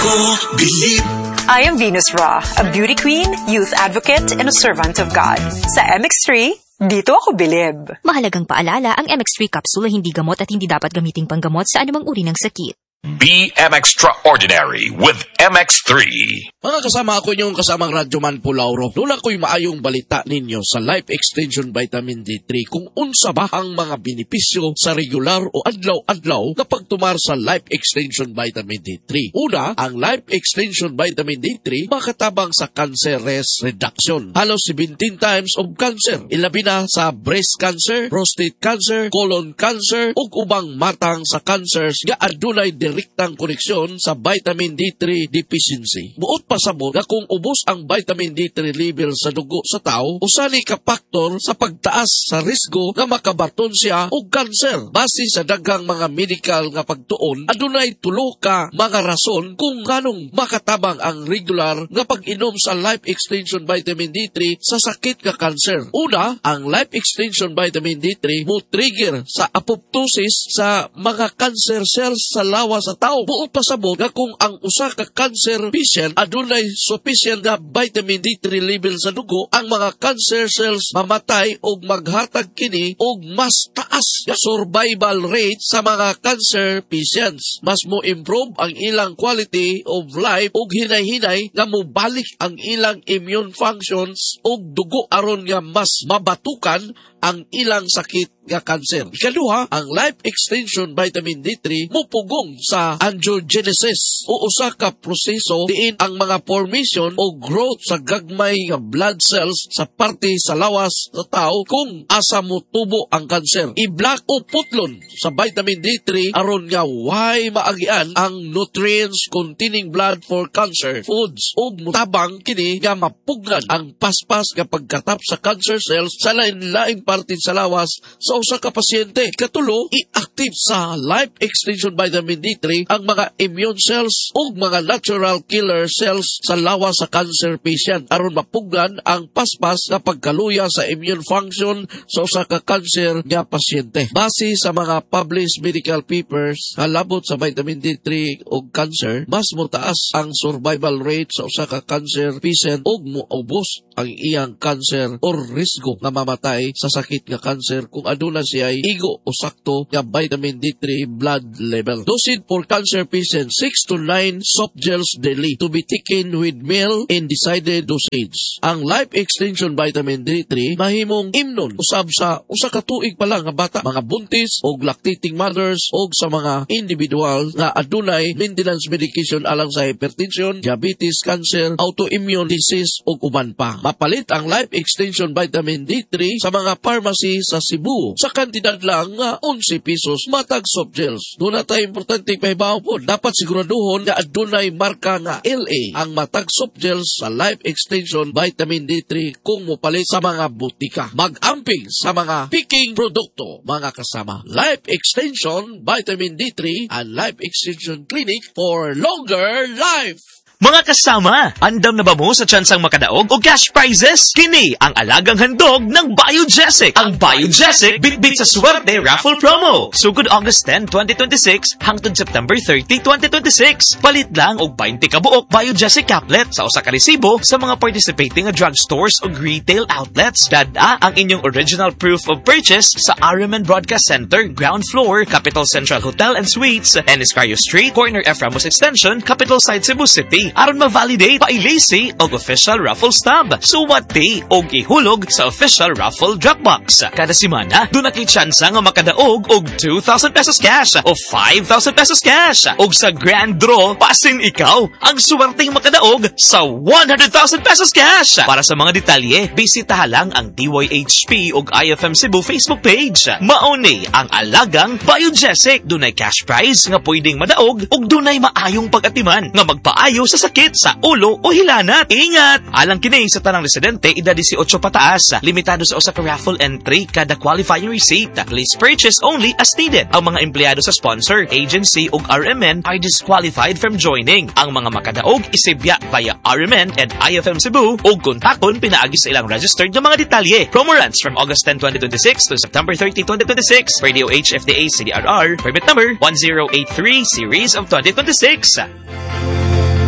Bilib. I am Venus Ra, a beauty queen, youth advocate, and a servant of God. Sa MX3, dito ako bilib. Mahalagang paalala, ang MX3 capsule ay hindi gamot at hindi dapat gamiting panggamot sa anumang uri ng sakit. Be extraordinary with MX3. Mga kasama ako inyong kasamang Radyoman Pulauro. Noon ako'y maayong balita ninyo sa Life Extension Vitamin D3 kung unsa ba ang mga benepisyo sa regular o adlaw-adlaw na pagtumar sa Life Extension Vitamin D3. Una, ang Life Extension Vitamin D3 makatabang sa cancer risk reduction. Halos 17 times of cancer. Ilabi na sa breast cancer, prostate cancer, colon cancer, ug ubang matang sa cancers nga adunay direktang koneksyon sa vitamin D3 deficiency. Buot pasabot nga kung ubos ang vitamin D3 level sa dugo sa tao, usani ka faktor sa pagtaas sa risgo nga makabaton siya og kanser. Base sa daghang mga medical nga pagtuon, adunay tulo ka mga rason kung nganong makatabang ang regular nga pag-inom sa Life Extension Vitamin D3 sa sakit nga kanser. Una, ang Life Extension Vitamin D3 mo trigger sa apoptosis sa mga cancer cells sa lawas sa tao. Buot pasabot nga kung ang usa ka cancer patient adunay sufficient nga vitamin D3 level sa dugo, ang mga cancer cells mamatay og maghatag kini og mas taas nga survival rate sa mga cancer patients. Mas mo improve ang ilang quality of life og hinay-hinay nga mobalik ang ilang immune functions og dugo aron nga mas mabatukan ang ilang sakit nga kanser. Ikaduha, ang Life Extension Vitamin D3 mupugong sa angiogenesis o usa ka proseso diin ang mga formation o growth sa gagmay nga blood cells sa parte sa lawas sa tao kung asa mo tubo ang kanser. I-block o putlon sa vitamin D3 aron nga way maagian ang nutrients containing blood for cancer foods ug mutabang kini nga mapugnan ang paspas nga pagkatap sa cancer cells sa lain-laing parte sa lawas sa usa ka pasyente. Katulo, i-active sa Life Extension Vitamin D3 ang mga immune cells o mga natural killer cells sa lawas sa cancer patient aron mapugnan ang paspas nga pagkaluya sa immune function sa usa ka cancer nga pasyente. Base sa mga published medical papers halabot sa vitamin D3 o cancer, mas motaas ang survival rate sa usa ka cancer patient ug moubos ang iyang cancer o risgo nga mamatay sa sakit nga cancer kung aduna siya ay igo o sakto nga vitamin D3 blood level. Dosage for cancer patients 6 to 9 soft gels daily to be taken with meal in decided dosage. Ang Life Extension Vitamin D3 mahimong imnon usab sa usa ka tuig pa lang nga bata, mga buntis o lactating mothers o sa mga individual nga adunay maintenance medication alang sa hypertension, diabetes, cancer, autoimmune disease o uban pa. Mapalit ang Life Extension Vitamin D3 sa mga pharmacy sa Cebu sa kantidad lang nga 11 pesos matag soft gels. Doon na tayo importante pahibaw po. Dapat siguraduhon nga adunay marka nga LA ang matag soft gels sa Life Extension Vitamin D3 kung mopalit sa mga butika. Mag-amping sa mga picking produkto, mga kasama. Life Extension Vitamin D3 and Life Extension Clinic for longer life. Mga kasama, andam na ba mo sa tsansang makadaog o cash prizes? Kini ang alagang handog ng Biogesic. Ang Biogesic bitbit sa swerte raffle promo. Sugod August 10, 2026 hangtod September 30, 2026. Palit lang og 20 ka buok Biogesic caplet sa usa ka resibo sa mga participating drugstores o retail outlets. Dada ang inyong original proof of purchase sa RMN Broadcast Center, ground floor, Capital Central Hotel and Suites, Eniscario Street, corner F. Ramos Extension, Capital Side, Cebu City. Aron ma-validate, pailisi og official raffle stub. Suwati og ihulog sa official raffle drop box. Kada semana, doon na kay tsansa nga makadaog og 2,000 pesos cash o 5,000 pesos cash. Og sa grand draw, pasin ikaw ang suwerteng makadaog sa 100,000 pesos cash. Para sa mga detalye, bisitaha lang ang DYHP og IFM Cebu Facebook page. Mauni ang alagang Biogesic. Dunay cash prize nga pwedeng madaog og dunay maayong pag-atiman nga magpaayo sa sakit sa ulo o hilanat. Ingat! Alang kini sa tanang residente, edad 18 pataas. Limitado sa usa ka raffle entry kada qualifying receipt. Please purchase only as needed. Ang mga empleyado sa sponsor, agency ug RMN are disqualified from joining. Ang mga makadaog isibya via RMN and IFM Cebu ug kontakon pinaagi sa ilang registered nga mga detalye. Promo runs from August 10, 2026 to September 30, 2026. Radio HFDA CDRR, permit number 1083 series of 2026.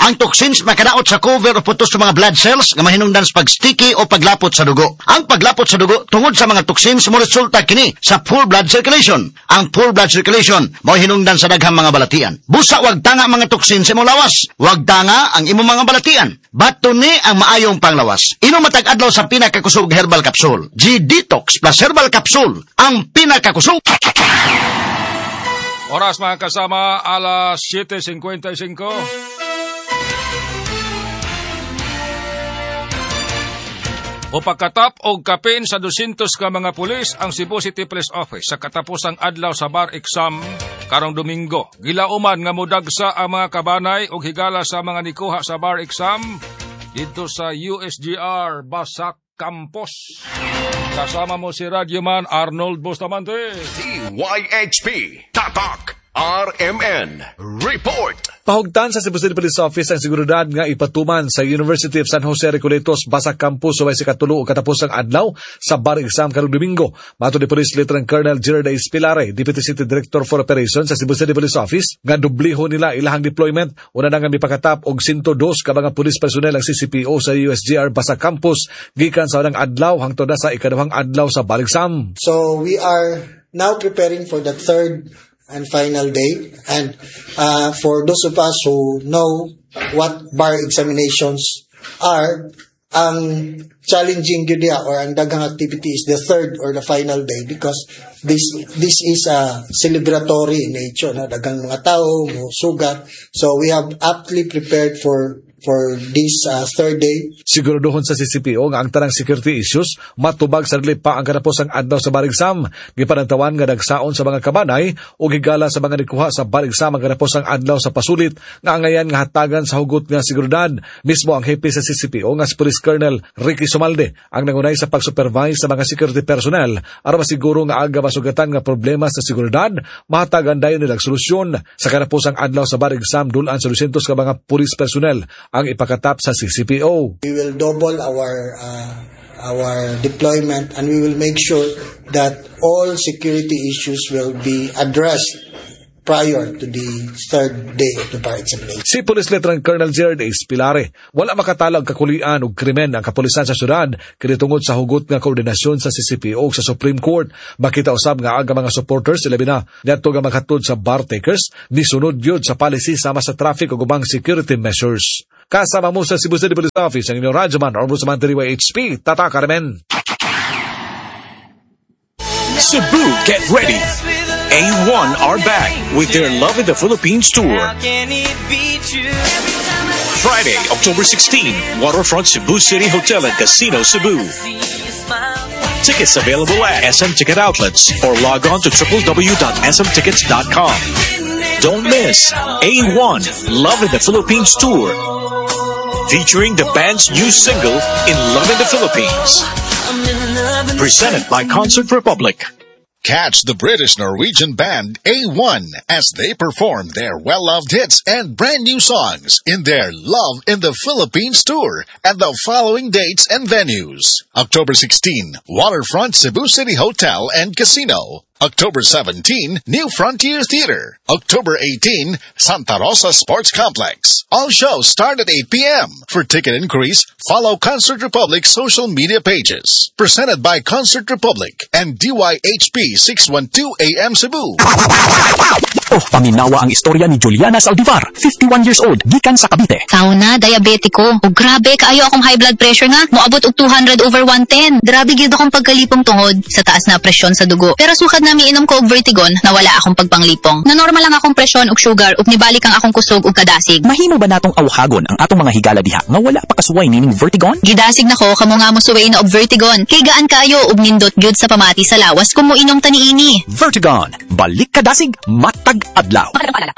Ang toxins makadaot sa cover o putos sa mga blood cells nga mahinungdan sa pagsticky o paglapot sa dugo. Ang paglapot sa dugo tungod sa mga toxins mo resulta kini sa full blood circulation. Ang full blood circulation mao hinungdan sa daghang mga balatian. Busa wag tanga mga toxins sa imong lawas. Wag tanga ang imong mga balatian. Bato ni ang maayong panglawas. Inom matag adlaw sa pinakakusog herbal capsule. G-Detox plus herbal capsule. Ang pinakakusog. Oras mga kasama, alas 7:55. O pagkatap og kapin sa 200 ka mga pulis ang Cebu City Police Office sa katapusang adlaw sa bar exam karong Domingo. Gilauman nga mudagsa ang mga kabanay og higala sa mga nikuha sa bar exam dito sa USGR Basak Campus. Kasama mo si Radyoman Arnold Bustamante. DYHP Tatak RMN Report. Pahugtan sa Cebu City Police Office ang seguridad nga ipatuman sa University of San Jose Recoletos Basak Campus subay sa katulo o katapusang adlaw sa bar exam karong Domingo. Mato ni Police Lieutenant Colonel Gerard A. Spilare, Deputy City Director for Operations sa Cebu City Police Office, nga dubliho nila ilahang deployment. Una na nga mipakatap og 102 ka mga police personnel ang CCPO sa USGR Basak Campus gikan sa unang adlaw hangtod na sa ikaduhang adlaw sa bar exam. So we are now preparing for the third and final day, and for those of us who know what bar examinations are, ang challenging yun dia or ang daghang activity is the third or the final day because this is a celebratory in nature, na daghang mga tao mo sugat, so we have aptly prepared for this third day. Siguraduhon sa CCPO nga ang tanang security issues matubag sa pa ang katapusang adlaw sa bar exam. Gipanantawan nga dagsaon sa mga kabanay o gigala sa mga nikuha sa bar exam ang katapusang adlaw sa pasulit nga angayan nga hatagan sa hugot nga seguridad. Mismo ang hepe sa CCPO nga si Police Colonel Ricky Sumalde ang nangunay sa pag-supervise sa mga security personnel aron masiguro nga aga masugatan nga problema sa seguridad mahatagan dayon nilang solusyon. Sa katapusang adlaw sa bar exam dulan sa 200 ka mga police personnel ang ipakatap sa CCPO. We will double our deployment and we will make sure that all security issues will be addressed prior to the third day of the bar examination. Si Police Lieutenant Colonel Gerard A. Spilare, wala makatalag kakulian o krimen ang kapulisan sa syudad kinitungod sa hugot nga koordinasyon sa CCPO sa Supreme Court. Makita usab nga aga mga supporters ilabi na niadto nga maghatod sa bar takers ni sunod yun sa policy sama sa traffic o ubang security measures. Kasama mo sa Cebu City Police Office ang inyong Radyoman or Bustamante DYHP Tatak RMN. Cebu, get ready. A1 are back with their Love in the Philippines tour. Friday, October 16, Waterfront Cebu City Hotel and Casino, Cebu. Tickets available at SM Ticket Outlets or log on to www.smtickets.com. Don't miss A1 Love in the Philippines tour, featuring the band's new single, In Love in the Philippines. Presented by Concert Republic. Catch the British-Norwegian band A1 as they perform their well-loved hits and brand new songs in their Love in the Philippines tour at the following dates and venues. October 16, Waterfront Cebu City Hotel and Casino. October 17, New Frontier Theater. October 18, Santa Rosa Sports Complex. All shows start at 8 p.m. For ticket inquiries, follow Concert Republic's social media pages. Presented by Concert Republic and DYHP 612 AM Cebu. Oh, paminawa ang istorya ni Juliana Saldivar, 51 years old, gikan sa Cavite. Sauna, diabetiko. O grabe, kaayo akong high blood pressure nga. Moabot og 200/110. Grabe gyud akong pagkalipong tungod sa taas na presyon sa dugo. Pero sukad na miinom ko og Vertigon, nawala akong pagpanglipong. Na normal lang akong presyon ug sugar ug nibalik ang akong kusog ug kadasig. Mahimo ba natong awhagon ang atong mga higala diha nga wala pa kasuway nining Vertigon? Gidasig nako kamo nga mo suway na og Vertigon. Kay gaan kaayo ug nindot gyud sa pamati sa lawas kung moinom ta niini. Vertigon, balik kadasig, matag adlaw.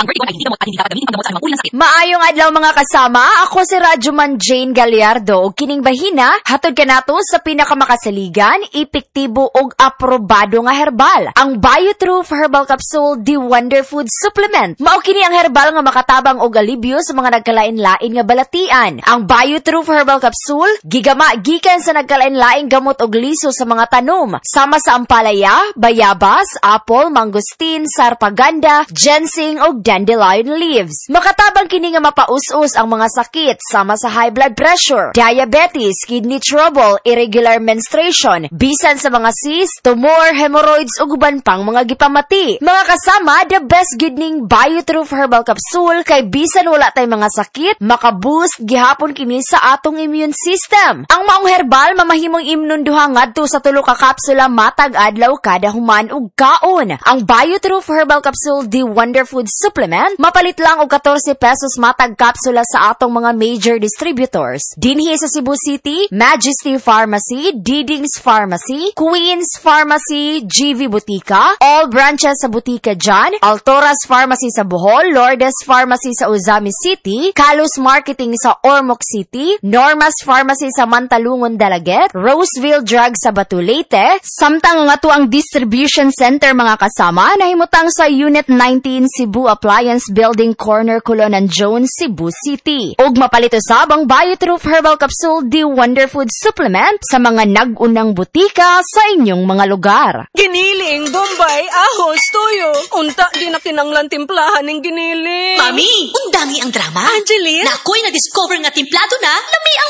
Maayong adlaw mga kasama, ako si Radyoman Jane Gallardo ug kining bahina hatod kanato sa pinakamakasaligan, epektibo ug aprobado nga herbal, ang BioTruth Herbal Capsule The Wonder Food Supplement. Mao kini ang herbal nga makatabang og alibyo sa mga mga nagkalain-lain nga balatian. Ang BioTruth Herbal Capsule gigama gikan sa nagkalain-laing gamot og liso sa mga tanom, sama sa ampalaya, bayabas, apple, mangosteen, sarpaganda, ginseng ug dandelion leaves. Makatabang kini nga mapaus-us ang mga sakit sama sa high blood pressure, diabetes, kidney trouble, irregular menstruation, bisan sa mga cyst, tumor, hemorrhoids ug uban pang mga gipamati. Mga kasama, the best gid ning BioTruth Herbal Capsule kay bisan wala tay mga sakit, makaboost gihapon kini sa atong immune system. Ang maong herbal mamahimong imnon duha ngadto sa 3 ka kapsula matag adlaw kada human ug kaon. Ang BioTruth Herbal Capsule The Wonder Food Supplement mapalit lang og 14 pesos matag kapsula sa atong mga major distributors. Dinhi sa Cebu City, Majesty Pharmacy, Didings Pharmacy, Queens Pharmacy, GV Butika, all branches sa Butika John, Altoras Pharmacy sa Bohol, Lourdes Pharmacy sa Uzami City, Kalos Marketing sa Ormoc City, Normas Pharmacy sa Mantalungon Dalaget, Roseville Drug sa Batulete, samtang nga to ang distribution center mga kasama na himutang sa Unit 19 Cebu Appliance Building Corner Colonan Jones, Cebu City. Og mapalit usab ang BioTruth Herbal Capsule The Wonder Food Supplement sa mga nag-unang butika sa inyong mga lugar. Giniling, Bombay, ahos, tuyo. Unta di na kinanglan timplahan ng giniling. Mami, undami ang drama. Angeline? Na ako'y na-discover nga timplado na, lami ang